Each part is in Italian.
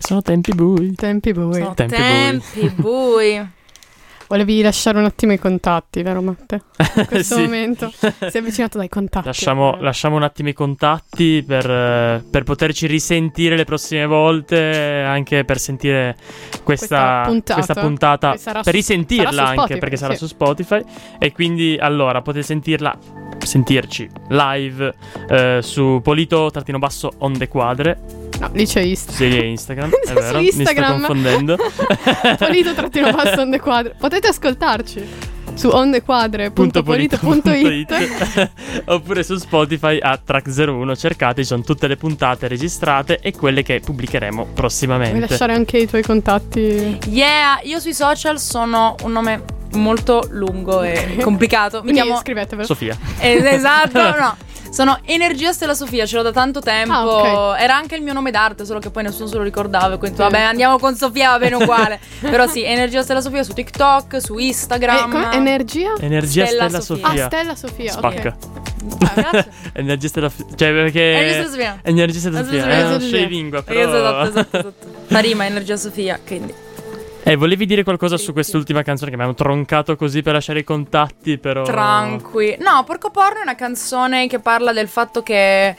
Sono tempi bui. Tempi bui. Sono tempi bui. Volevi lasciare un attimo i contatti, vero Matte? In questo momento sei avvicinato dai contatti. Lasciamo un attimo i contatti per poterci risentire le prossime volte, anche per sentire questa puntata per risentirla anche perché sarà su Spotify. E quindi allora potete sentirci live su Polito_on the quadre. No, lì c'è Instagram. Sì, è Instagram, è vero, mi sto confondendo. Polito_on the quadre. Potete ascoltarci su ondequadre.polito.it oppure su Spotify a Track 01. Cercate, ci sono tutte le puntate registrate e quelle che pubblicheremo prossimamente. Vuoi lasciare anche i tuoi contatti? Yeah, io sui social sono un nome molto lungo e complicato. Mi chiamo scrivetevelo. Sofia. Esatto, no. Sono Energia Stella Sofia, ce l'ho da tanto tempo. Okay. Era anche il mio nome d'arte, solo che poi nessuno se lo ricordava. Quindi vabbè, andiamo con Sofia, va bene uguale. Però sì, Energia Stella Sofia su TikTok, su Instagram. Energia Stella Sofia. Ah, Stella Sofia. Spacca. Grazie. Energia Stella cioè perché Energia Stella Sofia. Scioglilingua, però. Esatto. Fa rima Energia Sofia, quindi. Volevi dire qualcosa su quest'ultima canzone che abbiamo troncato così per lasciare i contatti, però. Tranqui. No, Porco Porno è una canzone che parla del fatto che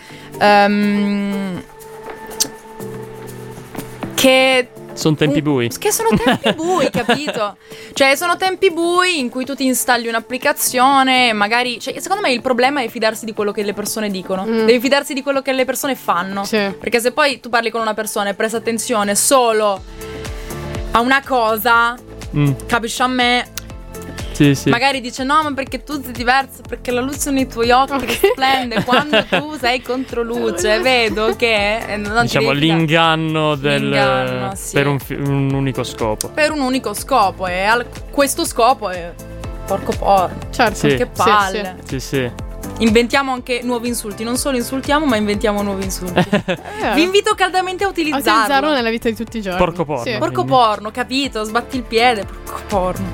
sono tempi bui. Che sono tempi bui, capito? Cioè, sono tempi bui in cui tu ti installi un'applicazione e magari. Cioè, secondo me il problema è fidarsi di quello che le persone dicono. Devi fidarsi di quello che le persone fanno. Sì. Perché se poi tu parli con una persona e presta attenzione solo a una cosa, capisci a me? Sì. Magari dice no, ma perché tu sei diverso, perché la luce nei tuoi occhi che splende quando tu sei contro luce, vedo che non diciamo l'inganno sì. Per un unico scopo. Per un unico scopo e questo scopo è porco porno. Certo, sì. Che palle. Sì. Inventiamo anche nuovi insulti, non solo insultiamo, ma inventiamo nuovi insulti. Vi invito caldamente a utilizzarlo nella vita di tutti i giorni. Porco porno. Sì. Porco porno, capito? Sbatti il piede, porco porno.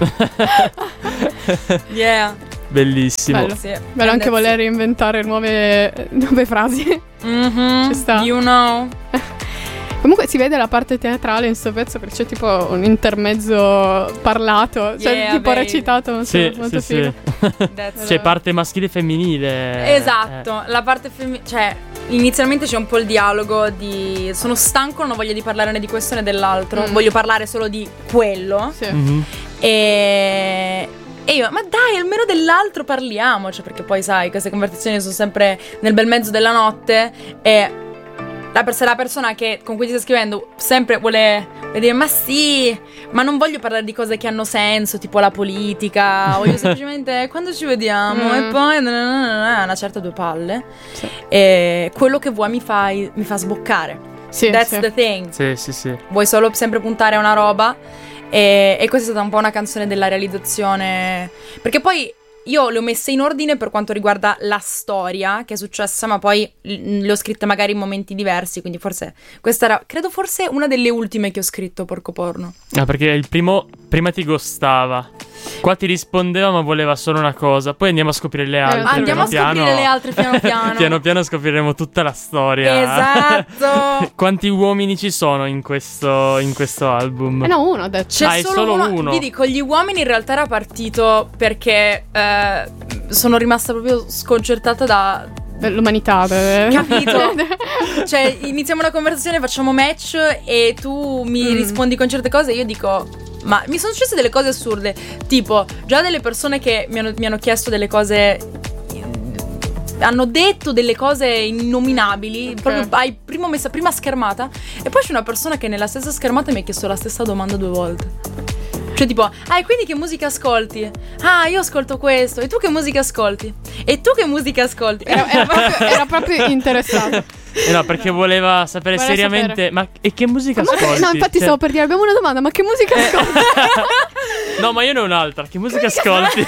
Yeah. Bellissimo. Bello, Sì. bello anche voler inventare nuove frasi. Ci sta. You know. Comunque si vede la parte teatrale in sto pezzo perché c'è tipo un intermezzo parlato, cioè Yeah, tipo baby. recitato, molto figo. Sì. C'è parte maschile e femminile. Esatto, la parte femminile, cioè inizialmente c'è un po' il dialogo di sono stanco, non ho voglia di parlare né di questo né dell'altro, voglio parlare solo di quello. Sì. E io, ma dai, almeno dell'altro parliamo, cioè perché poi sai, queste conversazioni sono sempre nel bel mezzo della notte e se la persona con cui ti stai scrivendo sempre vuole dire ma sì, ma non voglio parlare di cose che hanno senso, tipo la politica, voglio semplicemente quando ci vediamo e poi una certa due palle. Sì. E quello che vuoi mi fa sboccare. Sì, That's sì. the thing. Sì. Vuoi solo sempre puntare a una roba e questa è stata un po' una canzone della realizzazione, perché poi io le ho messe in ordine per quanto riguarda la storia che è successa, ma poi le ho scritte magari in momenti diversi, quindi forse questa era, credo forse una delle ultime che ho scritto, Porco Porno. Ah, perché il prima ti ghostava, qua ti rispondeva ma voleva solo una cosa, poi andiamo a scoprire le altre. Andiamo a scoprire le altre piano piano. Piano piano scopriremo tutta la storia. Esatto. Quanti uomini ci sono in questo album? No, uno ha detto. C'è solo uno. Vi dico, gli uomini in realtà era partito perché sono rimasta proprio sconcertata dall'umanità. Capito? Cioè, iniziamo una conversazione, facciamo match e tu mi rispondi con certe cose e io dico ma mi sono successe delle cose assurde, tipo già delle persone che mi hanno chiesto delle cose, hanno detto delle cose innominabili, proprio prima schermata, e poi c'è una persona che nella stessa schermata mi ha chiesto la stessa domanda 2 volte. Cioè tipo, e quindi che musica ascolti? Ah, io ascolto questo. E tu che musica ascolti? E tu che musica ascolti? Era proprio interessato. No, perché voleva sapere seriamente sapere. Ma e che musica ascolti? No, infatti stavo per dire, abbiamo una domanda, ma che musica ascolti? No, ma io ne ho un'altra. Che musica ascolti?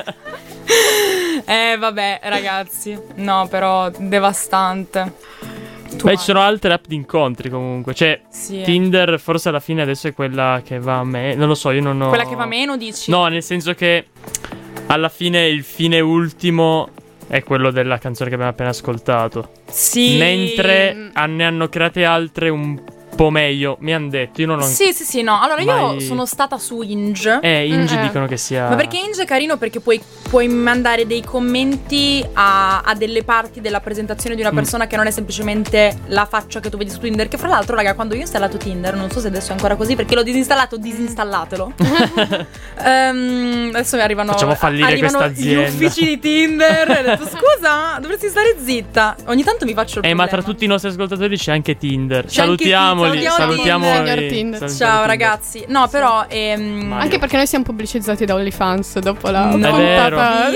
Vabbè, ragazzi. No, però devastante. Beh, ci sono altre app di incontri comunque. Cioè, sì. Tinder forse alla fine adesso è quella che va a me. Non lo so, io non ho. Quella che va meno, dici? No, nel senso che alla fine il fine ultimo è quello della canzone che abbiamo appena ascoltato. Sì. Mentre ne hanno create altre un po' meglio, mi hanno detto, io non ho... Sì, no, allora io sono stata su Inge. Inge dicono che sia... Ma perché Inge è carino perché puoi mandare dei commenti a delle parti della presentazione di una persona che non è semplicemente la faccia che tu vedi su Tinder. Che fra l'altro, raga, quando io ho installato Tinder, non so se adesso è ancora così perché l'ho disinstallato, disinstallatelo. Adesso mi arrivano questa azienda. Gli uffici di Tinder. Ho detto, scusa, dovresti stare zitta. Ogni tanto mi faccio il problema. Ma tra tutti i nostri ascoltatori c'è anche Tinder. C'è Salutiamoli. Tinder. Ciao ragazzi. No, però anche perché noi siamo pubblicizzati da OnlyFans dopo la puntata.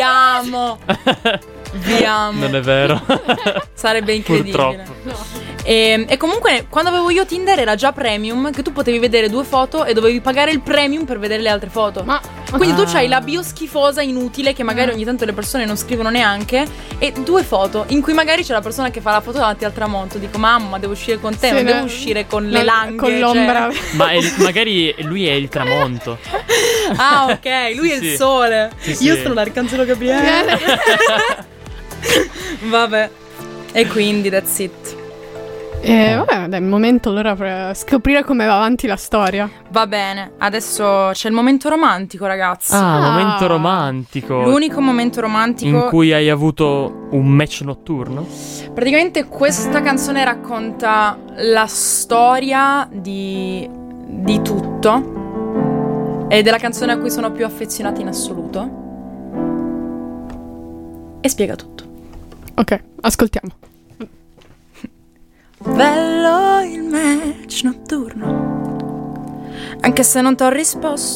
Viamo. Non è vero. Sarebbe incredibile. Purtroppo. No. E comunque quando avevo io Tinder era già premium, che tu potevi vedere 2 foto e dovevi pagare il premium per vedere le altre foto. Quindi tu c'hai la bio schifosa inutile che magari ogni tanto le persone non scrivono neanche, e 2 foto in cui magari c'è la persona che fa la foto davanti al tramonto. Dico, mamma, devo uscire con te, non devo uscire con le langhe, con l'ombra. Ma magari lui è il tramonto. Ah, ok, lui è il sole. Io sono l'arcangelo Gabriele. Vabbè. E quindi that's it. Vabbè, dai, il momento allora per scoprire come va avanti la storia. Va bene, adesso c'è il momento romantico, ragazzi. Momento romantico. L'unico momento romantico in cui hai avuto un match notturno? Praticamente questa canzone racconta la storia di tutto, ed è la canzone a cui sono più affezionata in assoluto, e spiega tutto. Ok, ascoltiamo. Bello il match notturno, anche se non t'ho risposto.